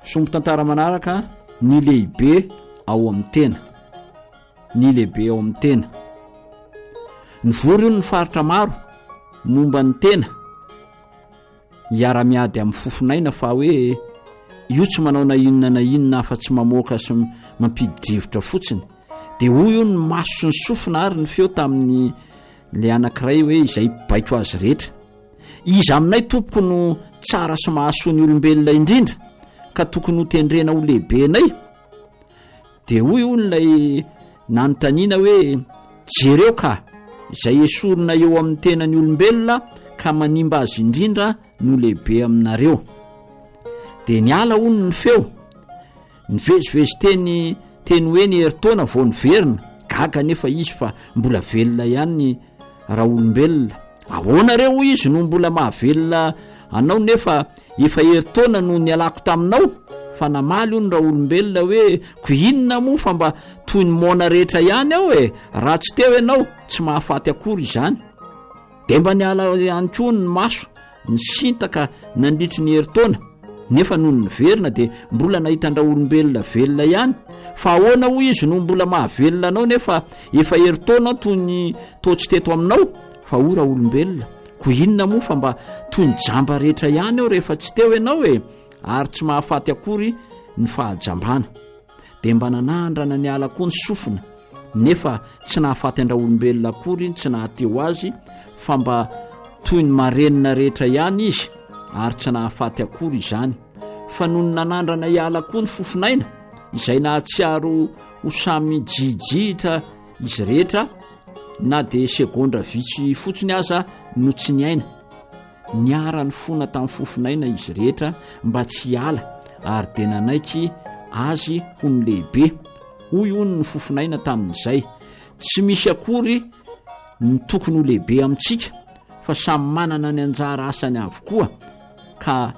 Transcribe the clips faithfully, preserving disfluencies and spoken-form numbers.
Sombon-tantara manaraka ny lehibe ao amin'ny tena. Ny lehibe ao amin'ny tena. Ny vory io ny faritra maro momba ny tena. Iara-miady amin'ny fofinaina fa hoe io tsy manao na inona na inona fa tsy mamoaka sy mampidi-drivotra fotsiny. Dia hoy io ny maso sy ny sofina ary ny feo tamin'ny le anankiray hoe izay baiko azy rehetra. Iza aminay tompoko no tsara sy mahasoa ny olombelona indrindra ka tokony ho tendrena ho lehibenay. Dia hoy io nylay nanontaniana hoe jereo ka izay esorina eo amin'ny tenany olombelona ka manimba azy indrindra no lehibe aminareo. Dia niala hono ny feo, nivezivezy teny teny hoe ny heritaona vao niverina, gaga nefa izy fa mbola velona ihany ny raha olombelona. Ahoanareo hoy izy no mbola mahavelona anao nefa efa heritaona no nialako taminao? Fa namaly io ny raha olombelona hoe ko inona moa fa mba toy ny mona rehetra ihany aho e, raha tsy teo ianao tsy mahafaty akory izany. Dia mba niala ihany koa ny maso, ny sintaka nandritry ny heritaona, nefa noho ny verina dia mbola nahitandra olombelona velona ihany. Fa ahoana hoy izy no mbola mahavelona anao nefa efa heritaona toy ny toa tsy teto aminao? Fa ora olombelona, ko inona moa fa mba toy ny jamba rehetra ihany eo rehefa tsy teo ianao e, ary tsy mahafaty akory ny fahajambana. Dia mba nanandrana niala koa ny sofina, nefa tsy nahafaty andra olombelona akory, tsy nahateo azy, fa mba toy ny marenina rehetra ihany izy, ary tsy nahafaty akory izany. Fa noho ny nanandrana hiala koa ny fofinaina, izay nahatsiaro ho samy jijitra izy rehetra, na dia segondra vitsy fotsiny aza no tsy niaina. Niara ny fona tamin'ny fofinaina izy rehetra mba tsy hiala, ary dia nanaiky azy ho ny lehibe. Hoy hono ny fofinaina tamin'izay, tsy misy akory ny tokony ho lehibe amintsika, fa samy manana ny anjara asany avokoa, ka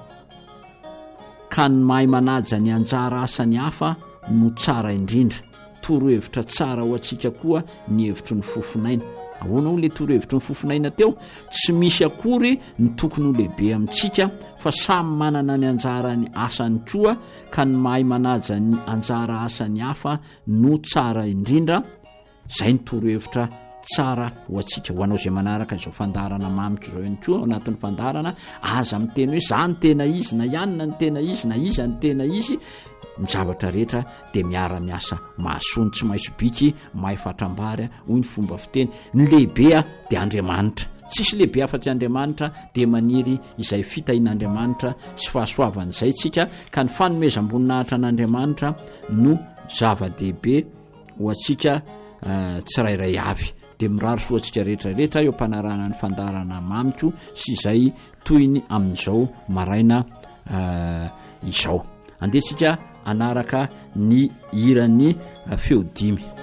ka ny mahay manaja ny anjara asany hafa no tsara indrindra. Torohevitra tsara ho antsika koa ny hevitry ny fofinaina. Ahoana ho le torohevitry ny fofinaina teo? Tsy misy akory ny tokony ho lehibe amintsika, fa samy manana ny anjarany asany koa, ka ny mahay manaja ny anjara asany hafa no tsara indrindra. Zay ny torohevitra tsara ho antsika. Ho anao izay manaraka izao fandarana mamiko izao ihany koa, ao anatin'ny fandarana aza amin'ny teny hoe za ny tena izy, na ianona ny tena izy, na iza ny tena izy, ny zavatra rehetra dia miara-miasa mahasony, tsy maintsy biky mahay fatrambary. Hoy ny fomba fiteny, ny lehibea dia Andriamanitra, tsisy lehibe afa-tsy Andriamanitra, dia maniry izay fitahin'Andriamanitra sy fahasoavan'izay tsika, ka ny fanomezam-boninahitra an'Andriamanitra no zava-dehibe ho antsika uh, tsirairay avy. Dia miraro soa antsika rehetrarehetra eo ampanarahana ny fandarana mamiko sy izay toyny amin'izao maraina uh, izao. Andesika anaraka ny iran'ny uh, feo dimy.